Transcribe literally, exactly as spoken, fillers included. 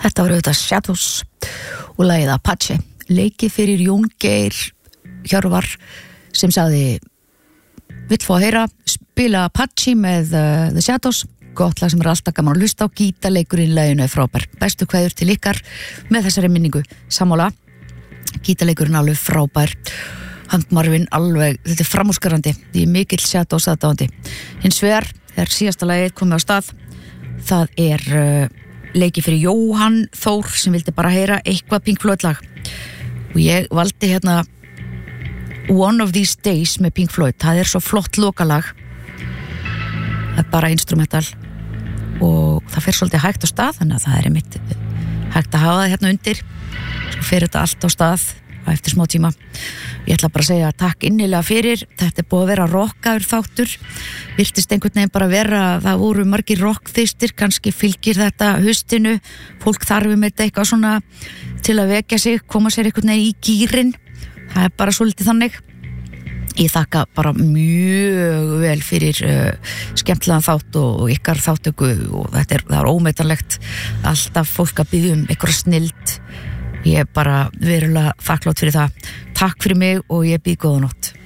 Þetta var auðvitað Shadows og lagið Apache, leikið fyrir Jón Geir Hjörvar sem sagði vill fá að heyra spila Apache með uh, The Shadows, gott lag sem er alltaf gaman að hlusta á. Gítarleikurinn í laginu er frábær, bestu kveður til ykkar með þessari minningu. Sammála, gítarleikurinn alveg frábær, Hank Marvin alveg, þetta er framúskarandi, ég er mikill Shadows aðdáandi. Hins vegar er síðasta lagið komið á stað, það er uh, leikið fyrir Jóhann Þór sem vildi bara heyra eitthvað Pink Floyd lag og ég valdi hérna One of These Days með Pink Floyd. Það er svo flott lokalag, það er bara instrumental og það fer svolítið hægt á stað, þannig að það er einmitt hægt að hafa það hérna undir, svo fer þetta allt á stað eftir smá tíma. Ég ætla bara að segja takk innilega fyrir, þetta er búið að vera rockaður þáttur, virtist einhvern veginn bara vera, það voru margir rockþystir, kannski fylgir þetta haustinu, fólk þarf um þetta eitthvað svona til að vekja sig, koma sér einhvern veginn í gírinn, það er bara svolítið þannig. Ég þakka bara mjög vel fyrir uh, skemmtilegan þátt og, og ykkar þáttöku og þetta er, það er ómetanlegt alltaf fólk að biðja um einhverja snilld. Ég er bara verulega þakklátt fyrir það. Takk fyrir mig og ég býð góða nótt.